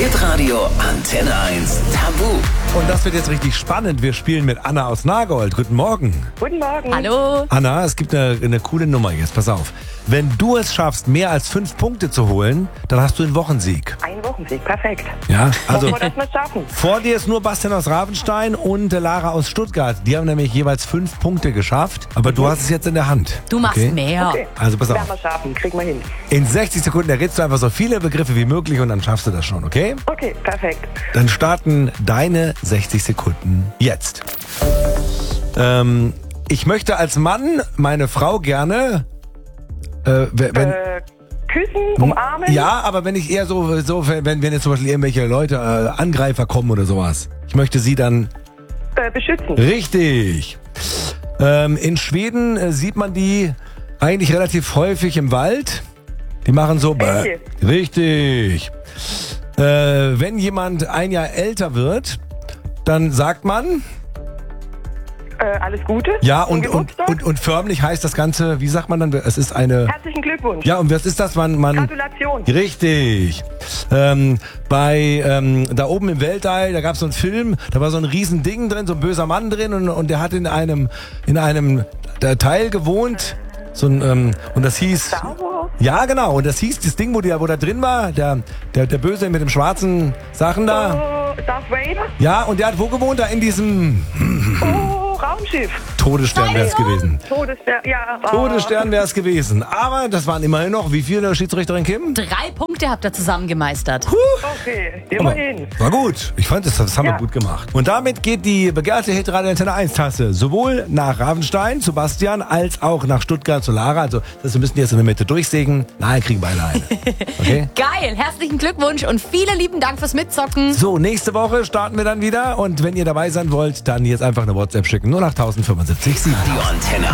Hitradio Antenne 1 Tabu. Und das wird jetzt richtig spannend. Wir spielen mit Anna aus Nagold. Guten Morgen. Guten Morgen. Hallo. Anna, es gibt eine coole Nummer jetzt. Pass auf. Wenn du es schaffst, mehr als 5 Punkte zu holen, dann hast du einen Wochensieg. Ein Wochensieg, perfekt. Ja, also Hoffen wir, dass wir es schaffen. vor dir ist nur Bastian aus Ravenstein und Lara aus Stuttgart. Die haben nämlich jeweils 5 Punkte geschafft. Aber du hast es jetzt in der Hand. Du machst mehr. Okay. Also pass Werden auf. wir schaffen, kriegen wir hin. In 60 Sekunden errätst du einfach so viele Begriffe wie möglich und dann schaffst du das schon, okay? Okay, perfekt. Dann starten deine 60 Sekunden jetzt. Ich möchte als Mann meine Frau gerne... Küssen, umarmen. Ja, aber wenn ich eher so wenn jetzt zum Beispiel irgendwelche Leute, Angreifer kommen oder sowas. Ich möchte sie dann... Beschützen. Richtig. In Schweden sieht man die eigentlich relativ häufig im Wald. Die machen so... Elche. Richtig. Wenn jemand ein Jahr älter wird, dann sagt man... Alles Gute. Ja, Zum und Geburtstag. förmlich heißt das Ganze, wie sagt man dann? Es ist eine... Herzlichen Glückwunsch. Ja, und was ist das? Man Gratulation. Richtig. Da oben im Weltall, da gab es so einen Film, da war so ein riesen Ding drin, so ein böser Mann drin und der hat in einem Teil gewohnt. So ein, und das hieß... Star Wars? Ja, genau. Und das hieß, das Ding, wo da drin war, der Böse mit dem schwarzen Sachen da. Oh, Darth Vader? Ja, und der hat wo gewohnt? Da in diesem Oh, Raumschiff. Todesstern wäre es gewesen. Todesstern, ja. Todesstern wäre es gewesen. Aber das waren immerhin noch, wie viele Schiedsrichterin Kim? 3 Punkte habt ihr zusammen gemeistert. Okay, immerhin. War gut. Ich fand, das haben wir Ja. gut gemacht. Und damit geht die begehrte Hitradio Antenne 1 Tasse sowohl nach Ravenstein zu Bastian als auch nach Stuttgart zu Lara. Also wir müssen jetzt in der Mitte durchsägen. Nein, kriegen beide eine. Okay? Geil, herzlichen Glückwunsch und vielen lieben Dank fürs Mitzocken. So, nächste Woche starten wir dann wieder. Und wenn ihr dabei sein wollt, dann jetzt einfach eine WhatsApp schicken. 08075 7. Die Antenne